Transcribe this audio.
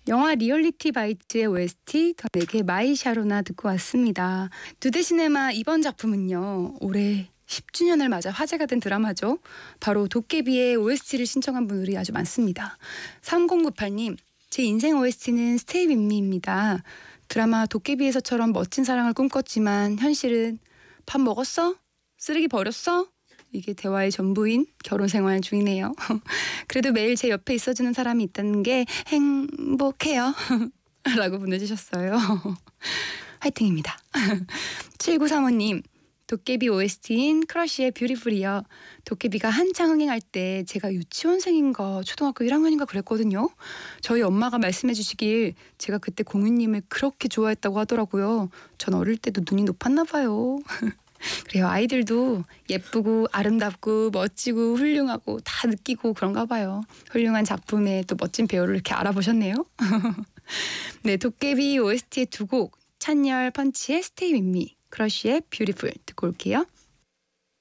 영화 리얼리티 바이트의 OST 더 내게 마이 샤로나 듣고 왔습니다. 두대시네마 이번 작품은요. 올해 10주년을 맞아 화제가 된 드라마죠. 바로 도깨비의 OST를 신청한 분들이 아주 많습니다. 3098님, 제 인생 OST는 스테이 윈미입니다. 드라마 도깨비에서처럼 멋진 사랑을 꿈꿨지만 현실은 밥 먹었어? 쓰레기 버렸어? 이게 대화의 전부인 결혼 생활 중이네요. 그래도 매일 제 옆에 있어주는 사람이 있다는 게 행복해요. 라고 보내주셨어요. 화이팅입니다. 7935님, 도깨비 OST인 크러쉬의 뷰티풀이요. 도깨비가 한창 흥행할 때 제가 유치원생인가 초등학교 1학년인가 그랬거든요. 저희 엄마가 말씀해 주시길 제가 그때 공유님을 그렇게 좋아했다고 하더라고요. 전 어릴 때도 눈이 높았나 봐요. 그래요. 아이들도 예쁘고 아름답고 멋지고 훌륭하고 다 느끼고 그런가 봐요. 훌륭한 작품에 또 멋진 배우를 이렇게 알아보셨네요. 네, 도깨비 OST의 두 곡, 찬열 펀치의 스테이 윈미, 크러쉬의 뷰티풀 듣고 올게요.